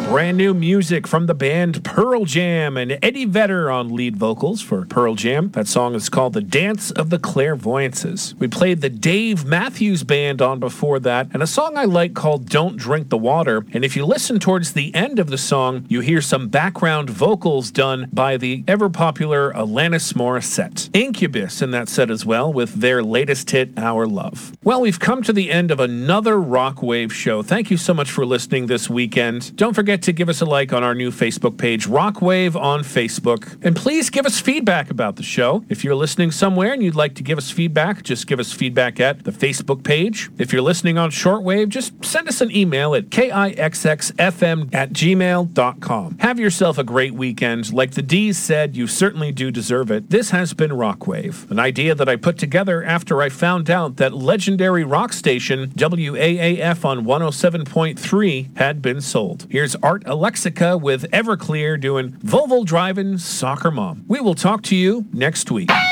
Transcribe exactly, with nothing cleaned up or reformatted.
brand new music from the band Pearl Jam and Eddie Vedder on lead vocals for Pearl Jam. That song is called The Dance of the Clairvoyances. We played the Dave Matthews Band on before that, and a song I like called Don't Drink the Water. And if you listen towards the end of the song, you hear some background vocals done by the ever-popular Alanis Morissette. Incubus in that set as well, with their latest hit, Our Love. Well, we've come to the end of another Rockwave show. Thank you so much for listening this weekend. Don't forget to give us a like on our new Facebook page, Rockwave on Facebook. And please give us feedback about the show. If you're listening somewhere and you'd like to give us feedback, just give us feedback at the Facebook page. If you're listening on shortwave, just send us an email at kixxfm at gmail dot com. Have yourself a great weekend. Like the D's said, you certainly do deserve it. This has been Rockwave, an idea that I put together after I found out that legendary rock station W A A F on one oh seven point three had been sold. Here's Art Alexica with Everclear doing Volvo Drivin' Soccer Mom. We will talk to you next week.